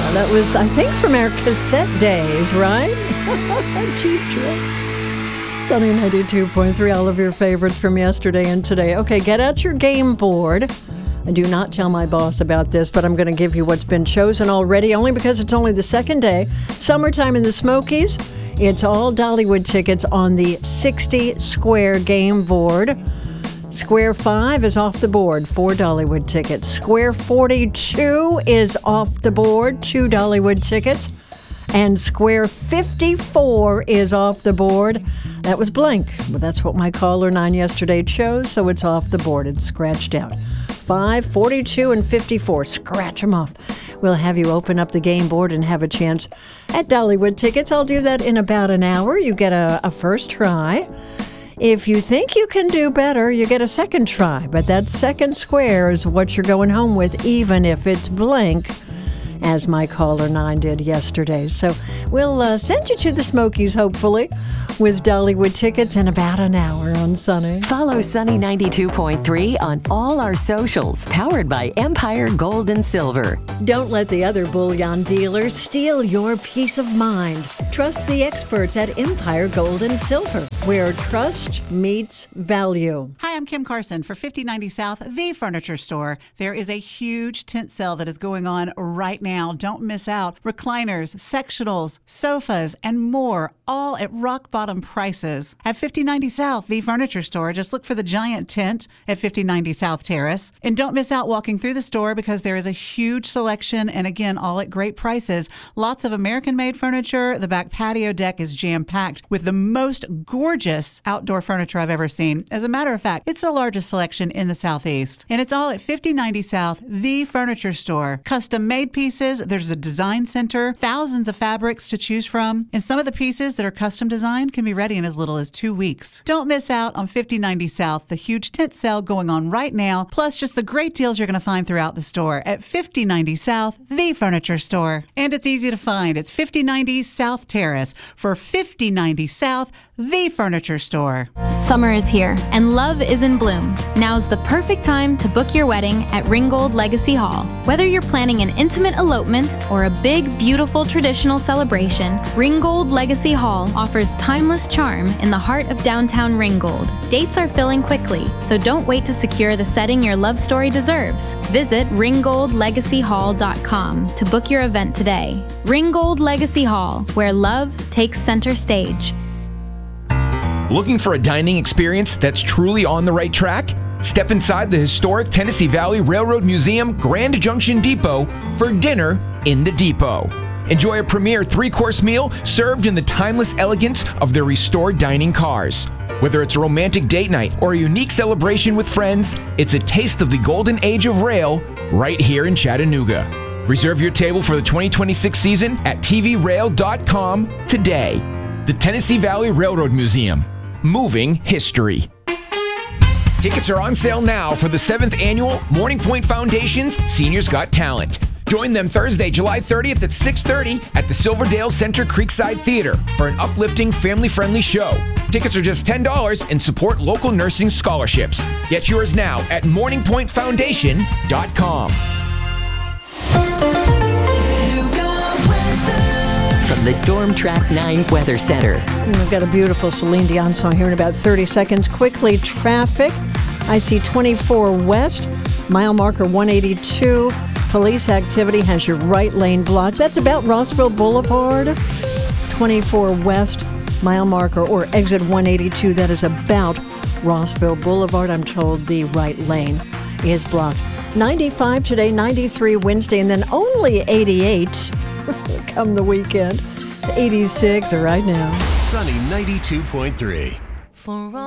That was, I think, from our cassette days, right? Cheap Trick. Sunny 92.3, all of your favorites from yesterday and today. Okay, get out your game board. I do not tell my boss about this, but I'm going to give you what's been chosen already, only because it's only the second day. Summertime in the Smokies. It's all Dollywood tickets on the 60 Square game board. Square 5 is off the board, 4 Dollywood tickets. Square 42 is off the board, 2 Dollywood tickets. And Square 54 is off the board. That was blank, but that's what my caller 9 yesterday chose, so it's off the board. It's scratched out. 5, 42, and 54. Scratch them off. We'll have you open up the game board and have a chance at Dollywood tickets. I'll do that in about an hour. You get a first try. If you think you can do better, you get a second try. But that second square is what you're going home with, even if it's blank, as my caller 9 did yesterday. So we'll send you to the Smokies, hopefully, with Dollywood tickets in about an hour on Sunny. Follow Sunny 92.3 on all our socials, powered by Empire Gold and Silver. Don't let the other bullion dealers steal your peace of mind. Trust the experts at Empire Gold and Silver, where trust meets value. Hi, I'm Kim Carson for 5090 South, the furniture store. There is a huge tent sale that is going on right now. Don't miss out. Recliners, sectionals, sofas, and more, all at rock bottom prices. At 5090 South, the furniture store, just look for the giant tent at 5090 South Terrace. And don't miss out walking through the store because there is a huge selection and again, all at great prices. Lots of American-made furniture. The back patio deck is jam-packed with the most gorgeous outdoor furniture I've ever seen. As a matter of fact, it's the largest selection in the Southeast. And it's all at 5090 South, the furniture store. Custom-made pieces. There's a design center. Thousands of fabrics to choose from. And some of the pieces that are custom designed can be ready in as little as 2 weeks. Don't miss out on 5090 South, the huge tent sale going on right now, plus just the great deals you're going to find throughout the store at 5090 South, the furniture store. And it's easy to find. It's 5090 South Terrace for 5090 South, the furniture store. Summer is here and love is in bloom. Now's the perfect time to book your wedding at Ringgold Legacy Hall. Whether you're planning an intimate elopement or a big, beautiful traditional celebration, Ringgold Legacy Hall offers timeless charm in the heart of downtown Ringgold. Dates are filling quickly, so don't wait to secure the setting your love story deserves. Visit ringgoldlegacyhall.com to book your event today. Ringgold Legacy Hall, where love takes center stage. Looking for a dining experience that's truly on the right track? Step inside the historic Tennessee Valley Railroad Museum Grand Junction Depot for dinner in the depot. Enjoy a premier 3-course meal served in the timeless elegance of their restored dining cars. Whether it's a romantic date night or a unique celebration with friends, it's a taste of the golden age of rail right here in Chattanooga. Reserve your table for the 2026 season at tvrail.com today. The Tennessee Valley Railroad Museum. Moving history. Tickets are on sale now for the 7th annual Morning Point Foundation's Seniors Got Talent. Join them Thursday, July 30th at 6:30 at the Silverdale Center Creekside Theater for an uplifting, family-friendly show. Tickets are just $10 and support local nursing scholarships. Get yours now at morningpointfoundation.com. From the Storm Track 9 Weather Center. We've got a beautiful Celine Dion song here in about 30 seconds. Quickly, traffic. I see 24 west, mile marker 182. Police activity has your right lane blocked. That's about Rossville Boulevard. 24 west, mile marker or exit 182. That is about Rossville Boulevard. I'm told the right lane is blocked. 95 today, 93 Wednesday, and then only 88 come the weekend. It's 86 right now. Sunny 92.3.